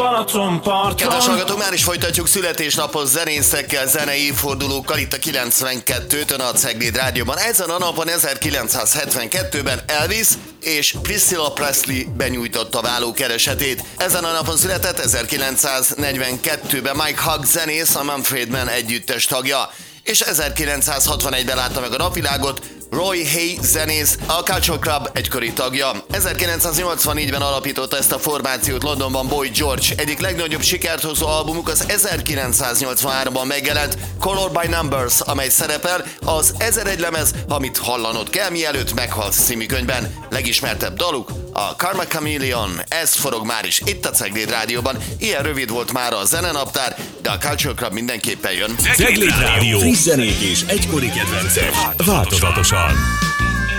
Balatonparton. Kedves hallgatók, már is folytatjuk születésnapos zenészekkel, zenei évfordulókkal itt a 92-tön a Cegléd Rádióban. Ezen a napon 1972-ben Elvis és Priscilla Presley benyújtotta vállókeresetét. Ezen a napon született 1942-ben Mike Hugg zenész, a Manfred Mann együttes tagja. És 1961-ben látta meg a napvilágot Roy Hay zenész, a Culture Club egykori tagja. 1984-ben alapította ezt a formációt Londonban Boy George. Egyik legnagyobb sikert hozó albumuk az 1983-ban megjelent Color by Numbers, amely szerepel az 1001 lemez, amit hallanod kell, mielőtt meghalsz című könyvben. Legismertebb daluk a Karma Chameleon. Ez forog már is itt a Cegléd Rádióban. Ilyen rövid volt már a zenenaptár, de a Culture Club mindenképpen jön. Cegléd Rádió. Friss zenék és egykori kedvencek. Változatosan.